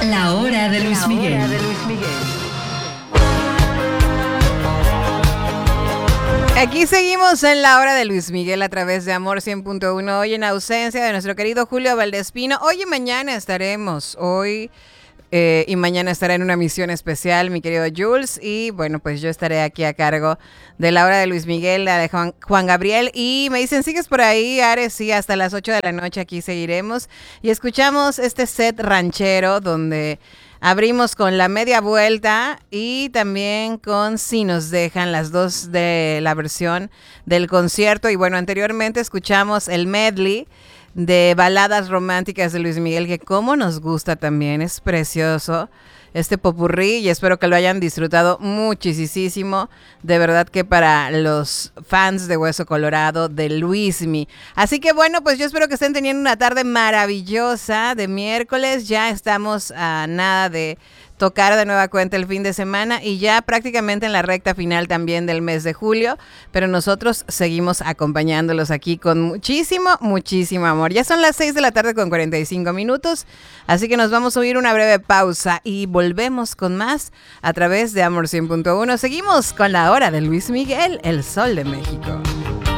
La hora de Luis Miguel. Aquí seguimos en la hora de Luis Miguel a través de Amor 100.1. Hoy en ausencia de nuestro querido Julio Valdespino. Hoy y mañana estaremos. Y mañana estará en una misión especial mi querido Jules. Y bueno, pues yo estaré aquí a cargo de la hora de Luis Miguel, la de Juan Gabriel. Y me dicen, ¿sigues por ahí, Ares? Sí, hasta las 8 de la noche aquí seguiremos. Y escuchamos este set ranchero donde abrimos con La Media Vuelta y también con Si Nos Dejan, las dos de la versión del concierto. Y bueno, anteriormente escuchamos el medley de baladas románticas de Luis Miguel, que como nos gusta también, es precioso este popurrí y espero que lo hayan disfrutado muchísimo, de verdad que para los fans de Hueso Colorado, de Luismi. Así que bueno, pues yo espero que estén teniendo una tarde maravillosa de miércoles, ya estamos a nada de tocar de nueva cuenta el fin de semana y ya prácticamente en la recta final también del mes de julio, pero nosotros seguimos acompañándolos aquí con muchísimo amor. Ya son las 6 de la tarde con 45 minutos, así que nos vamos a oír una breve pausa y volvemos con más a través de Amor 100.1. Seguimos con la hora de Luis Miguel, el Sol de México.